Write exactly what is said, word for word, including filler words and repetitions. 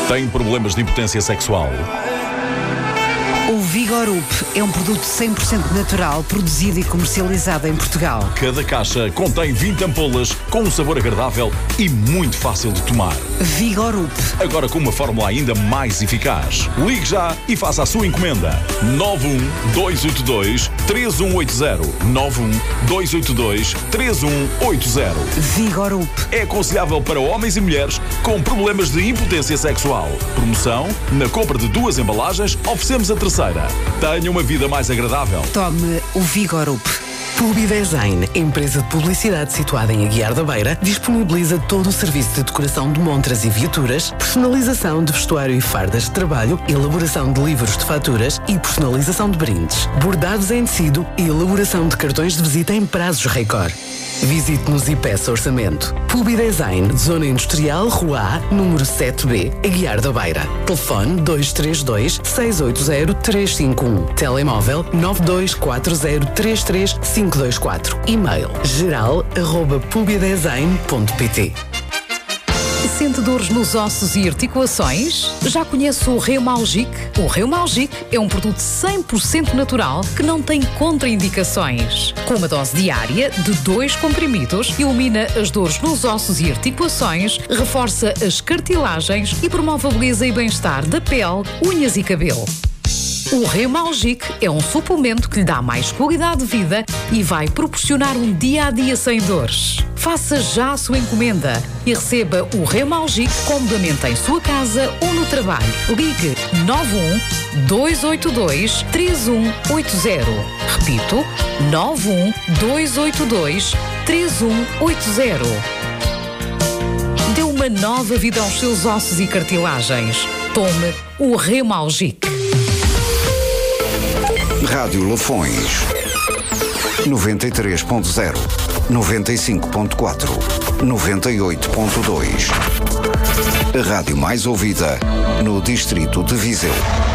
Tem problemas de impotência sexual? O Vigorup é um produto cem por cento natural, produzido e comercializado em Portugal. Cada caixa contém vinte ampolas com um sabor agradável e muito fácil de tomar. Vigorup. Agora com uma fórmula ainda mais eficaz. Ligue já e faça a sua encomenda. nove um dois oito dois três um oito zero. nove um dois oito dois três um oito zero. Vigorup. É aconselhável para homens e mulheres com problemas de impotência sexual. Promoção: na compra de duas embalagens, oferecemos a terceira. Tenha uma vida mais agradável. Tome o Vigorup. Publidesign, empresa de publicidade situada em Aguiar da Beira, disponibiliza todo o serviço de decoração de montras e viaturas, personalização de vestuário e fardas de trabalho, elaboração de livros de faturas e personalização de brindes, bordados em tecido e elaboração de cartões de visita em prazos recorde. Visite-nos e peça orçamento. Publidesign, Zona Industrial, Rua A, número sete B, Aguiar da Beira. Telefone dois três dois, seis oito zero, três cinco um. Telemóvel nove dois quatro zero, três três cinco dois quatro. E-mail geral arroba publidesign ponto pt. Sente dores nos ossos e articulações? Já conhece o Reumalgic? O Reumalgic é um produto cem por cento natural que não tem contraindicações. Com uma dose diária de dois comprimidos, elimina as dores nos ossos e articulações, reforça as cartilagens e promove a beleza e bem-estar da pele, unhas e cabelo. O Reumalgic é um suplemento que lhe dá mais qualidade de vida e vai proporcionar um dia-a-dia sem dores. Faça já a sua encomenda e receba o Reumalgic comodamente em sua casa ou no trabalho. Ligue nove um dois oito dois três um oito zero. Repito, nove um dois oito dois três um oito zero. Dê uma nova vida aos seus ossos e cartilagens. Tome o Reumalgic. Rádio Lafões noventa e três ponto zero, noventa e cinco ponto quatro, noventa e oito ponto dois. A rádio mais ouvida no distrito de Viseu.